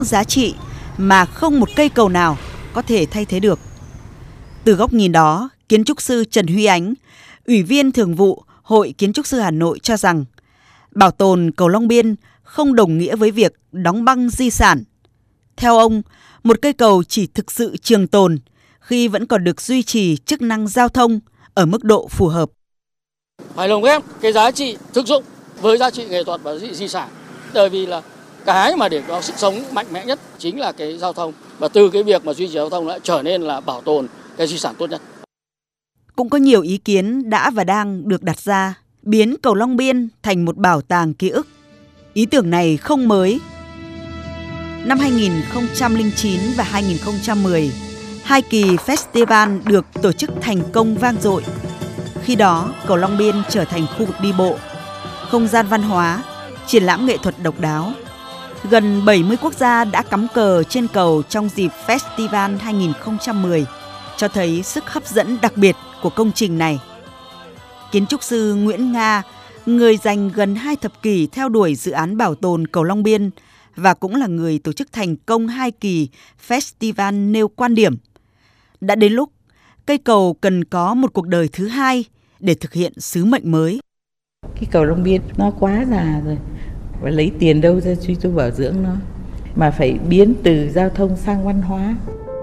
giá trị mà không một cây cầu nào có thể thay thế được. Từ góc nhìn đó, kiến trúc sư Trần Huy Ánh, Ủy viên Thường vụ Hội Kiến trúc sư Hà Nội cho rằng bảo tồn cầu Long Biên không đồng nghĩa với việc đóng băng di sản. Theo ông, một cây cầu chỉ thực sự trường tồn khi vẫn còn được duy trì chức năng giao thông ở mức độ phù hợp. Phải lồng ghép cái giá trị thực dụng với giá trị nghệ thuật và giá trị di sản. Bởi vì là cái mà để có sức sống mạnh mẽ nhất chính là cái giao thông. Và từ cái việc mà duy trì giao thông lại trở nên là bảo tồn cái di sản tốt nhất. Cũng có nhiều ý kiến đã và đang được đặt ra biến cầu Long Biên thành một bảo tàng ký ức. Ý tưởng này không mới. Năm 2009 và 2010, 2 kỳ festival được tổ chức thành công vang dội. Khi đó, cầu Long Biên trở thành khu vực đi bộ, không gian văn hóa, triển lãm nghệ thuật độc đáo. Gần 70 quốc gia đã cắm cờ trên cầu trong dịp Festival 2010, cho thấy sức hấp dẫn đặc biệt của công trình này. Kiến trúc sư Nguyễn Nga, người dành gần 2 thập kỷ theo đuổi dự án bảo tồn cầu Long Biên và cũng là người tổ chức thành công 2 kỳ festival nêu quan điểm. Đã đến lúc cây cầu cần có một cuộc đời thứ hai để thực hiện sứ mệnh mới. Cái cầu Long Biên nó quá già rồi, và lấy tiền đâu ra suy tu bảo dưỡng nó, mà phải biến từ giao thông sang văn hóa.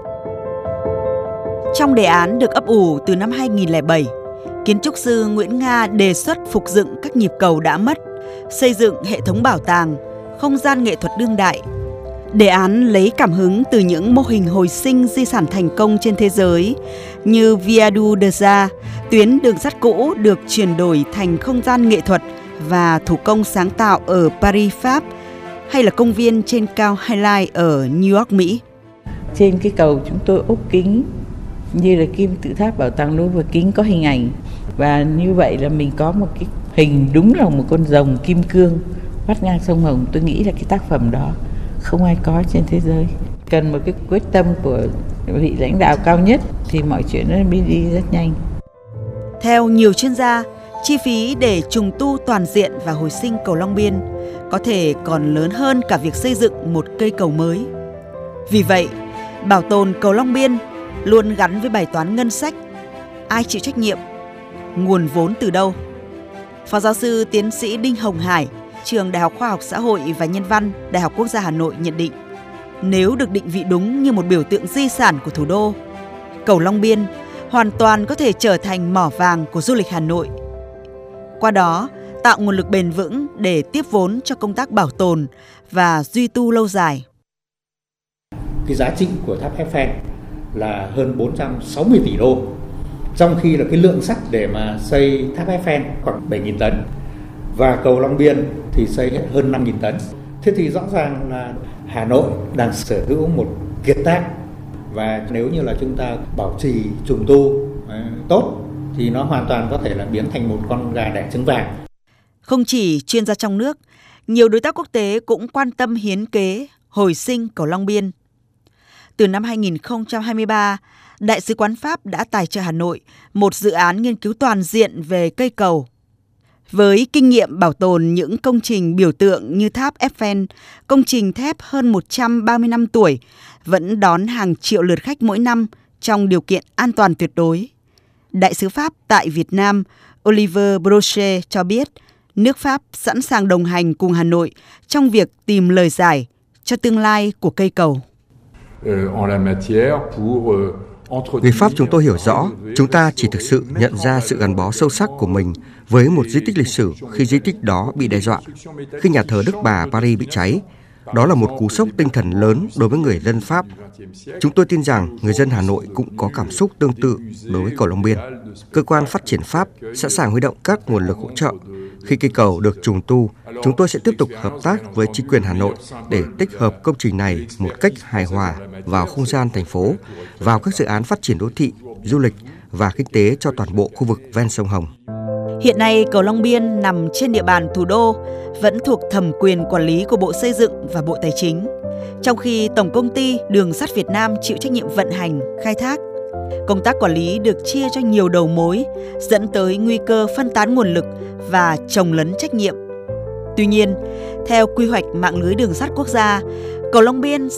Trong đề án được ấp ủ từ năm 2007, kiến trúc sư Nguyễn Nga đề xuất phục dựng các nhịp cầu đã mất, xây dựng hệ thống bảo tàng, không gian nghệ thuật đương đại. Đề án lấy cảm hứng từ những mô hình hồi sinh di sản thành công trên thế giới như Via du Deza, tuyến đường sắt cũ được chuyển đổi thành không gian nghệ thuật và thủ công sáng tạo ở Paris, Pháp, hay là công viên trên cao Highlight ở New York, Mỹ. Trên cái cầu chúng tôi ốp kính như là kim tự tháp bảo tàng Louvre, kính có hình ảnh, và như vậy là mình có một cái hình đúng là một con rồng kim cương vắt ngang sông Hồng. Tôi nghĩ là cái tác phẩm đó không ai có trên thế giới. Cần một cái quyết tâm của vị lãnh đạo cao nhất thì mọi chuyện nó đi rất nhanh. Theo nhiều chuyên gia, chi phí để trùng tu toàn diện và hồi sinh cầu Long Biên có thể còn lớn hơn cả việc xây dựng một cây cầu mới. Vì vậy, bảo tồn cầu Long Biên luôn gắn với bài toán ngân sách. Ai chịu trách nhiệm? Nguồn vốn từ đâu? Phó giáo sư tiến sĩ Đinh Hồng Hải, Trường Đại học Khoa học Xã hội và Nhân văn, Đại học Quốc gia Hà Nội nhận định, nếu được định vị đúng như một biểu tượng di sản của thủ đô, cầu Long Biên hoàn toàn có thể trở thành mỏ vàng của du lịch Hà Nội. Qua đó, tạo nguồn lực bền vững để tiếp vốn cho công tác bảo tồn và duy tu lâu dài. Cái giá trị của tháp Eiffel là hơn 460 tỷ đô, trong khi là cái lượng sắt để mà xây tháp Eiffel khoảng 7.000 tấn và cầu Long Biên thì xây hết hơn 5.000 tấn. Thế thì rõ ràng là Hà Nội đang sở hữu một kiệt tác, và nếu như là chúng ta bảo trì trùng tu tốt thì nó hoàn toàn có thể là biến thành một con gà đẻ trứng vàng. Không chỉ chuyên gia trong nước, nhiều đối tác quốc tế cũng quan tâm hiến kế hồi sinh cầu Long Biên. Từ năm 2023, Đại sứ quán Pháp đã tài trợ Hà Nội một dự án nghiên cứu toàn diện về cây cầu. Với kinh nghiệm bảo tồn những công trình biểu tượng như tháp Eiffel, công trình thép hơn 130 năm tuổi, vẫn đón hàng triệu lượt khách mỗi năm trong điều kiện an toàn tuyệt đối. Đại sứ Pháp tại Việt Nam, Olivier Brochet cho biết, nước Pháp sẵn sàng đồng hành cùng Hà Nội trong việc tìm lời giải cho tương lai của cây cầu. Người Pháp chúng tôi hiểu rõ, chúng ta chỉ thực sự nhận ra sự gắn bó sâu sắc của mình với một di tích lịch sử khi di tích đó bị đe dọa. Khi nhà thờ Đức Bà Paris bị cháy, đó là một cú sốc tinh thần lớn đối với người dân Pháp. Chúng tôi tin rằng người dân Hà Nội cũng có cảm xúc tương tự đối với cầu Long Biên. Cơ quan phát triển Pháp sẵn sàng huy động các nguồn lực hỗ trợ. Khi cây cầu được trùng tu, chúng tôi sẽ tiếp tục hợp tác với chính quyền Hà Nội để tích hợp công trình này một cách hài hòa vào không gian thành phố, vào các dự án phát triển đô thị, du lịch và kinh tế cho toàn bộ khu vực ven sông Hồng. Hiện nay, cầu Long Biên nằm trên địa bàn thủ đô, vẫn thuộc thẩm quyền quản lý của Bộ Xây dựng và Bộ Tài chính, trong khi Tổng công ty Đường sắt Việt Nam chịu trách nhiệm vận hành, khai thác. Công tác quản lý được chia cho nhiều đầu mối, dẫn tới nguy cơ phân tán nguồn lực và chồng lấn trách nhiệm. Tuy nhiên, theo quy hoạch mạng lưới đường sắt quốc gia, cầu Long Biên